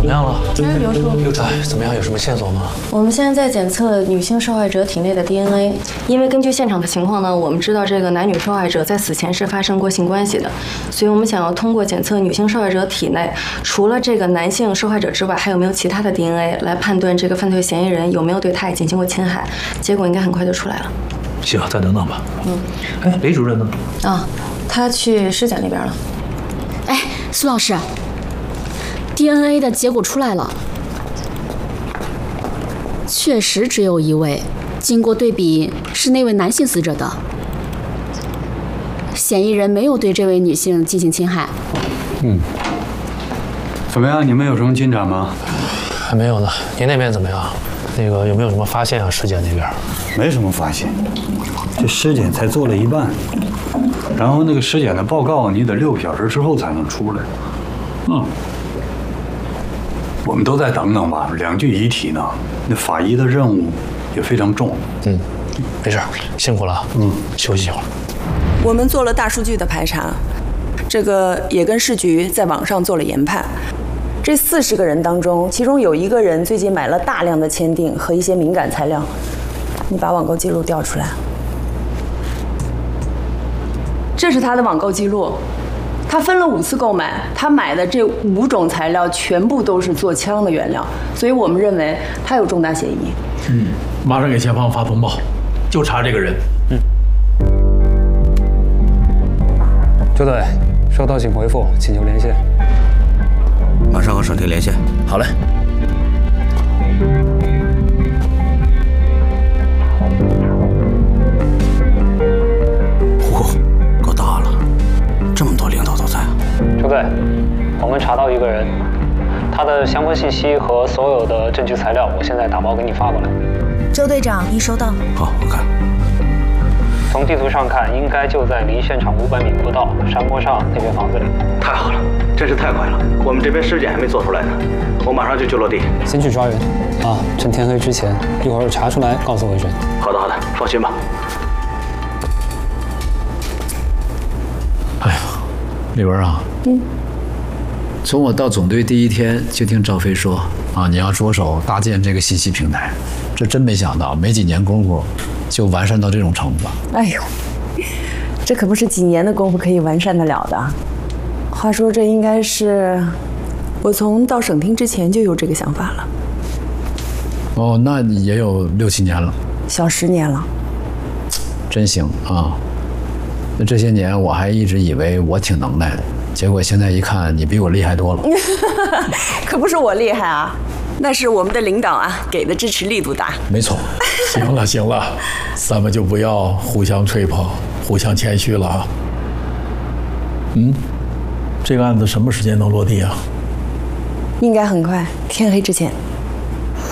怎么样了？ 刘叔， 怎么样？有什么线索吗？ 我们现在在检测女性受害者体内的 DNA， 因为根据现场的情况呢，我们知道这个男女受害者在死前是发生过性关系的，所以我们想要通过检测女性受害者体内除了这个男性受害者之外，还有没有其他的 DNA 来判断这个犯罪嫌疑人有没有对她也进行过侵害。结果应该很快就出来了。 行，再等等吧。哎，雷主任呢？ 啊，他去尸检那边了。 哎，苏老师 ，DNA 的结果出来了，确实只有一位，经过对比是那位男性死者的，嫌疑人没有对这位女性进行侵害。 怎么样？你们有什么进展吗？ 还没有呢。您那边怎么样？那个有没有什么发现啊？尸检那边没什么发现，这尸检才做了一半，然后那个尸检的报告你得6个小时之后才能出来。我们都再等等吧。2具遗体呢，那法医的任务也非常重。 没事，辛苦了。休息一会儿。 我们做了大数据的排查，这个也跟市局在网上做了研判。这40个人当中，其中有1个人最近买了大量的签订和一些敏感材料。你把网购记录调出来。这是他的网购记录，他分了5次购买，他买的这5种材料全部都是做枪的原料，所以我们认为他有重大嫌疑。 马上给前方发通报，就查这个人。 周队，收到请回复，请求连线。 马上和省厅连线。 好嘞。 够大了，这么多领导都在。 周队，我们查到一个人，他的相关信息和所有的证据材料，我现在打包给你发过来。 周队长，已收到。 好，我看。 从地图上看，应该就在离现场500米不到山坡上那间房子里。 太好了，真是太快了！我们这边尸检还没做出来呢，我马上就去落地。 先去抓人啊！趁天黑之前，一会儿查出来告诉回审。 好的，放心吧。 哎呀，丽文啊，从我到总队第1天就听赵飞说啊，你要着手搭建这个信息平台，这真没想到，没几年功夫就完善到这种程度了。 哎呦，这可不是几年的功夫可以完善得了的。话说这应该是我从到省厅之前就有这个想法了。 哦，那也有6、7年了， 小10年了。 真行啊！那这些年我还一直以为我挺能耐的，结果现在一看，你比我厉害多了。 可不是我厉害啊，那是我们的领导啊给的支持力度大。 没错。 行了，咱们就不要互相吹捧，互相谦虚了啊。这个案子什么时间能落地啊？ 应该很快，天黑之前。